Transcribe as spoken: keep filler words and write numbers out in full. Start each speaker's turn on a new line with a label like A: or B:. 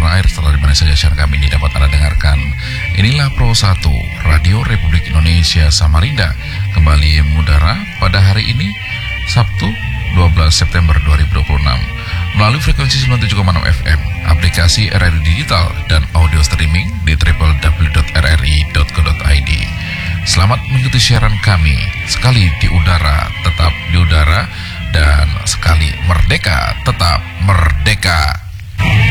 A: tanah air serta di mana saja siaran kami ini dapat Anda dengarkan. Inilah Pro satu Radio Republik Indonesia Samarinda kembali mengudara pada hari ini Sabtu dua belas September dua ribu dua puluh enam melalui frekuensi sembilan puluh tujuh koma enam F M, aplikasi R R I Digital dan audio streaming di w w w dot r r i dot co dot i d. Selamat mengikuti siaran kami, sekali di udara tetap di udara dan sekali merdeka tetap merdeka.